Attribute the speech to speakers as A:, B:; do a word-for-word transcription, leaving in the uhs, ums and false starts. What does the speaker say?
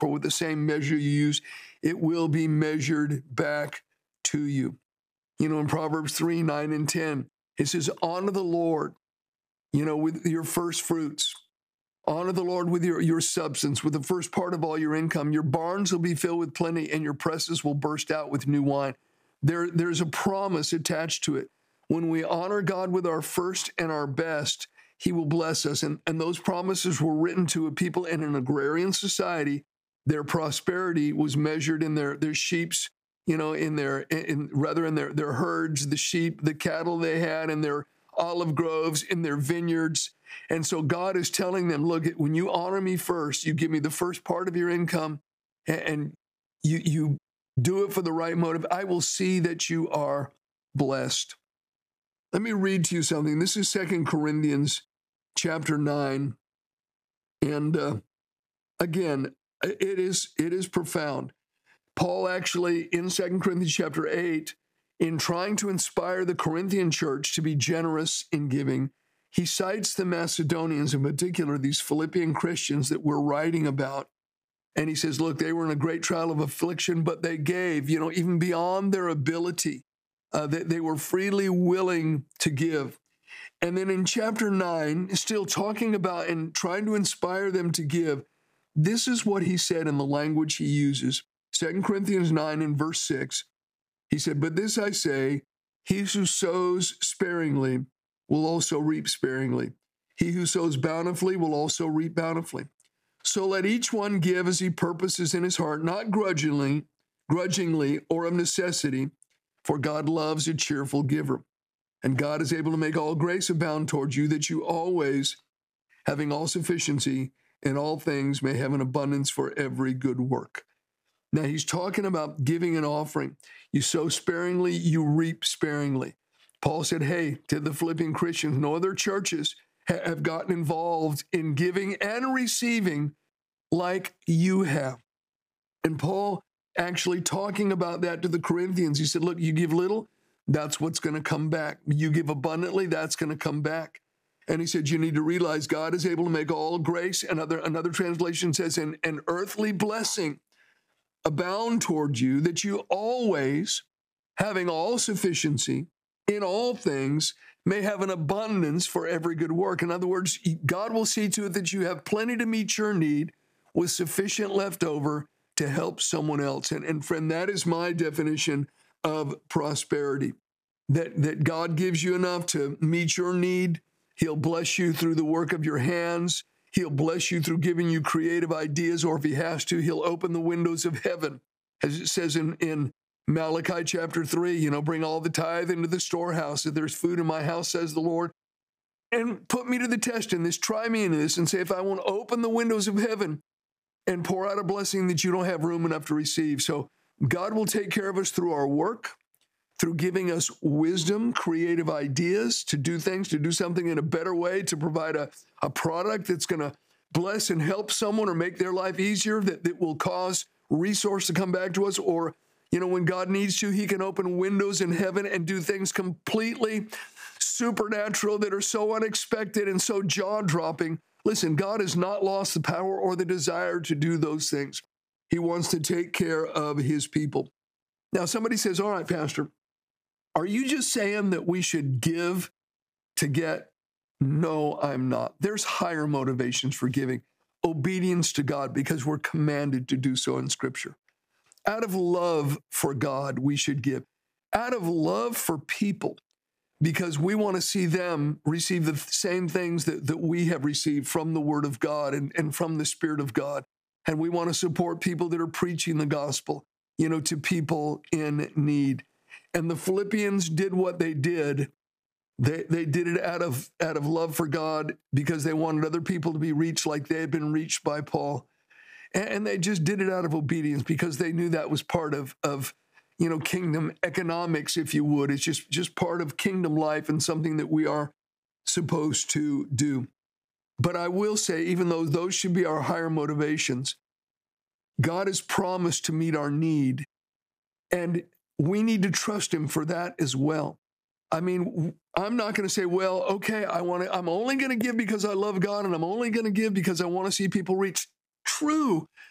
A: For with the same measure you use, it will be measured back to you. You know, in Proverbs three, nine, and ten, it says, honor the Lord, you know, with your first fruits. Honor the Lord with your, your substance, with the first part of all your income. Your barns will be filled with plenty, and your presses will burst out with new wine. There, there's a promise attached to it. When we honor God with our first and our best, he will bless us. And, and those promises were written to a people in an agrarian society. Their prosperity was measured in their, their sheep's, you know, in their, in, rather in their, their herds, the sheep, the cattle they had, in their olive groves, in their vineyards. And so God is telling them, look, when you honor me first, you give me the first part of your income, and you, you do it for the right motive, I will see that you are blessed. Let me read to you something. This is Second Corinthians chapter nine. And uh, again, it is, it is profound. Paul actually, in Second Corinthians chapter eight, in trying to inspire the Corinthian church to be generous in giving, he cites the Macedonians, in particular, these Philippian Christians that we're writing about. And he says, look, they were in a great trial of affliction, but they gave, you know, even beyond their ability. Uh, they, they were freely willing to give. And then in chapter nine, still talking about and trying to inspire them to give, this is what he said in the language he uses. Second Corinthians nine and verse six, he said, but this I say, he who sows sparingly will also reap sparingly. He who sows bountifully will also reap bountifully. So let each one give as he purposes in his heart, not grudgingly, grudgingly or of necessity, for God loves a cheerful giver. And God is able to make all grace abound towards you, that you always, having all sufficiency in all things, may have an abundance for every good work. Now he's talking about giving an offering. You sow sparingly, you reap sparingly. Paul said, hey, to the Philippian Christians, no other churches ha- have gotten involved in giving and receiving like you have. And Paul actually talking about that to the Corinthians, he said, look, you give little, that's what's going to come back. You give abundantly, that's going to come back. And he said, you need to realize God is able to make all grace. Another, another translation says, an, an earthly blessing abound toward you, that you always, having all sufficiency in all things, may have an abundance for every good work. In other words, God will see to it that you have plenty to meet your need with sufficient left over to help someone else. And, and friend, that is my definition of prosperity, that, that God gives you enough to meet your need. He'll bless you through the work of your hands. He'll bless you through giving you creative ideas, or if he has to, he'll open the windows of heaven. As it says in, in Malachi chapter three, you know, bring all the tithe into the storehouse. If there's food in my house, says the Lord, and put me to the test in this, try me in this, and say, if I won't open the windows of heaven and pour out a blessing that you don't have room enough to receive. So God will take care of us through our work, through giving us wisdom, creative ideas to do things, to do something in a better way, to provide a, a product that's going to bless and help someone or make their life easier, that, that will cause resource to come back to us. Or, you know, when God needs to, he can open windows in heaven and do things completely supernatural that are so unexpected and so jaw-dropping. Listen, God has not lost the power or the desire to do those things. He wants to take care of his people. Now, somebody says, all right, Pastor, are you just saying that we should give to get? No, I'm not. There's higher motivations for giving. Obedience to God, because we're commanded to do so in Scripture. Out of love for God, we should give. Out of love for people, because we want to see them receive the same things that, that we have received from the Word of God and, and from the Spirit of God. And we want to support people that are preaching the gospel, you know, to people in need. And the Philippians did what they did. They they did it out of out of love for God, because they wanted other people to be reached like they had been reached by Paul. And, and they just did it out of obedience, because they knew that was part of, of you know, kingdom economics, if you would. It's just, just part of kingdom life and something that we are supposed to do. But I will say, even though those should be our higher motivations, God has promised to meet our need, and we need to trust him for that as well. I mean, I'm not going to say, well, okay, I want to, I'm only going to give because I love God, and I'm only going to give because I want to see people reach. True,